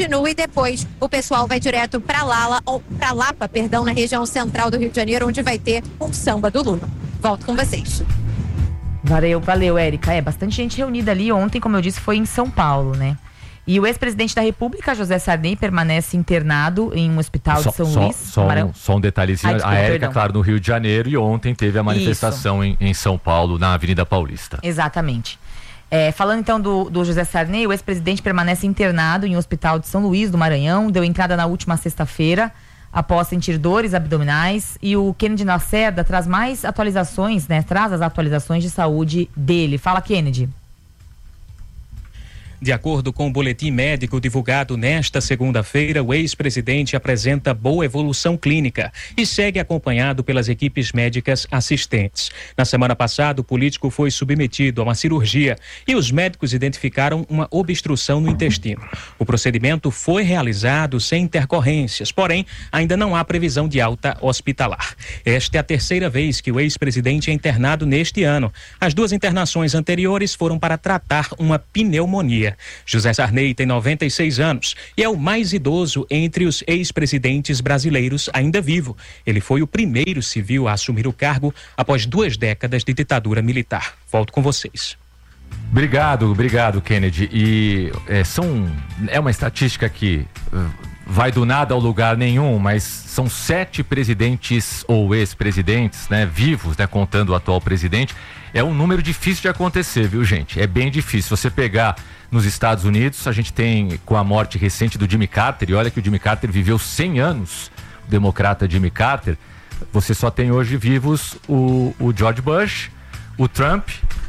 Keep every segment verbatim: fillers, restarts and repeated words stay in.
continua e depois o pessoal vai direto para Lala, ou para Lapa, perdão, na região central do Rio de Janeiro, onde vai ter um samba do Lula. Volto com vocês. Valeu, valeu, Érica. É, bastante gente reunida ali. Ontem, como eu disse, foi em São Paulo, né? E o ex-presidente da República, José Sarney, permanece internado em um hospital só, de São só, Luís. Só um, só um detalhezinho. Ai, desculpa, a Érica, perdão. Claro, no Rio de Janeiro, e ontem teve a manifestação em, em São Paulo, na Avenida Paulista. Exatamente. É, falando então do, do José Sarney, o ex-presidente permanece internado em um hospital de São Luís, do Maranhão. Deu entrada na última sexta-feira, após sentir dores abdominais. E o Kennedy Lacerda traz mais atualizações, né? Traz as atualizações de saúde dele. Fala, Kennedy. De acordo com o boletim médico divulgado nesta segunda-feira, o ex-presidente apresenta boa evolução clínica e segue acompanhado pelas equipes médicas assistentes. Na semana passada, o político foi submetido a uma cirurgia e os médicos identificaram uma obstrução no intestino. O procedimento foi realizado sem intercorrências, porém, ainda não há previsão de alta hospitalar. Esta é a terceira vez que o ex-presidente é internado neste ano. As duas internações anteriores foram para tratar uma pneumonia. José Sarney tem noventa e seis anos e é o mais idoso entre os ex-presidentes brasileiros ainda vivo. Ele foi o primeiro civil a assumir o cargo após duas décadas de ditadura militar. Volto com vocês. Obrigado, obrigado, Kennedy. E é, são, é uma estatística que vai do nada ao lugar nenhum, mas são sete presidentes ou ex-presidentes, né, vivos, né, contando o atual presidente. É um número difícil de acontecer, viu, gente? É bem difícil. Se você pegar nos Estados Unidos, a gente tem, com a morte recente do Jimmy Carter, e olha que o Jimmy Carter viveu cem anos, o democrata Jimmy Carter, você só tem hoje vivos o, o George Bush, o Trump,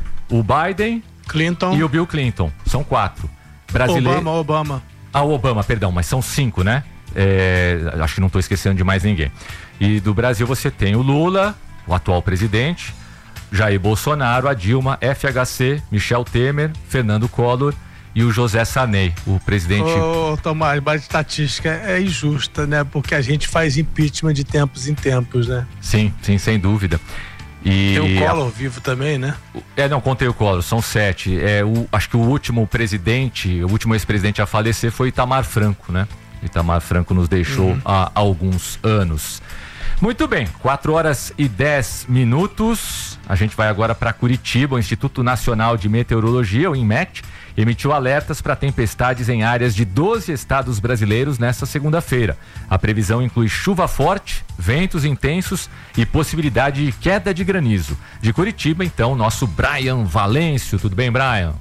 o Biden, Clinton e o Bill Clinton. São quatro. Brasileiro... Obama, Obama. Ah, o Obama, perdão, mas são cinco, né? É, acho que não estou esquecendo de mais ninguém. E do Brasil você tem o Lula, o atual presidente, Jair Bolsonaro, a Dilma, F H C, Michel Temer, Fernando Collor e o José Sarney, o presidente... Ô, Tomás, mas a estatística é injusta, né? Porque a gente faz impeachment de tempos em tempos, né? Sim, sim, sem dúvida. E tem o Collor vivo também, né? É, não, contei o Collor, são sete. É, o, acho que o último presidente, o último ex-presidente a falecer foi Itamar Franco, né? Itamar Franco nos deixou uhum. há alguns anos. Muito bem, quatro horas e dez minutos. A gente vai agora para Curitiba. O Instituto Nacional de Meteorologia, o INMET, emitiu alertas para tempestades em áreas de doze estados brasileiros nesta segunda-feira. A previsão inclui chuva forte, ventos intensos e possibilidade de queda de granizo. De Curitiba, então, nosso Brian Valêncio. Tudo bem, Brian?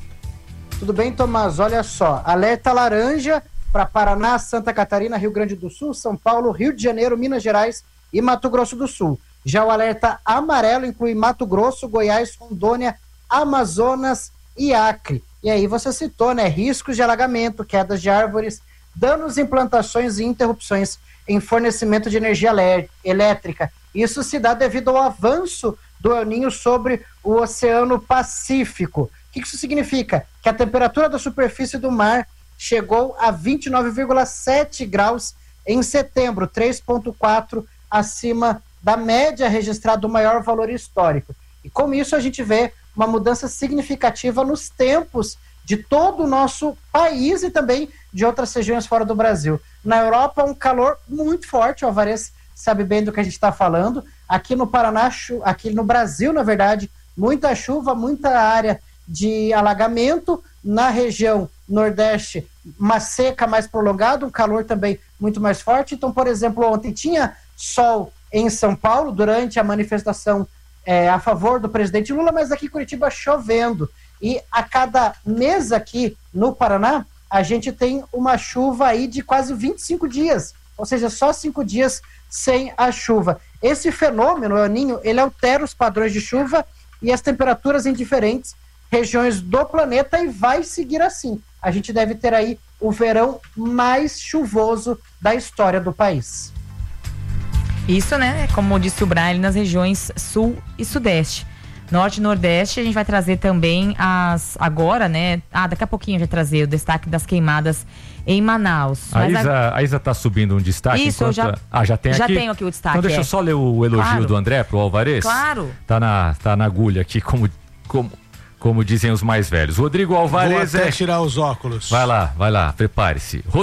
Tudo bem, Tomás. Olha só, alerta laranja para Paraná, Santa Catarina, Rio Grande do Sul, São Paulo, Rio de Janeiro, Minas Gerais e Mato Grosso do Sul. Já o alerta amarelo inclui Mato Grosso, Goiás, Rondônia, Amazonas e Acre. E aí você citou, né? Riscos de alagamento, quedas de árvores, danos em plantações e interrupções em fornecimento de energia elétrica. Isso se dá devido ao avanço do El Niño sobre o Oceano Pacífico. O que isso significa? Que a temperatura da superfície do mar chegou a vinte e nove vírgula sete graus em setembro, três vírgula quatro acima da média registrada do maior valor histórico. E com isso a gente vê uma mudança significativa nos tempos de todo o nosso país e também de outras regiões fora do Brasil. Na Europa, um calor muito forte, o Alvarez sabe bem do que a gente está falando. Aqui no Paraná, aqui no Brasil, na verdade, muita chuva, muita área de alagamento. Na região Nordeste, uma seca mais prolongada, um calor também muito mais forte. Então, por exemplo, ontem tinha sol em São Paulo durante a manifestação é, a favor do presidente Lula, mas aqui em Curitiba chovendo. E a cada mês aqui no Paraná, a gente tem uma chuva aí de quase vinte e cinco dias, ou seja, só cinco dias sem a chuva. Esse fenômeno, o El Niño, ele altera os padrões de chuva e as temperaturas em diferentes regiões do planeta e vai seguir assim. A gente deve ter aí o verão mais chuvoso da história do país. Isso, né? Como disse o Brian, nas regiões sul e sudeste. Norte e nordeste, a gente vai trazer também as... Agora, né? Ah, daqui a pouquinho a gente vai trazer o destaque das queimadas em Manaus. A Isa, a... a Isa tá subindo um destaque. Isso, enquanto... já... Ah, já tem já aqui? Já tenho aqui o destaque. Então deixa é. eu só ler o elogio claro. do André pro Alvarez. Claro. Tá na, tá na agulha aqui, como... como... como dizem os mais velhos. Rodrigo Alvarez. Vou até é... tirar os óculos. Vai lá, vai lá, prepare-se.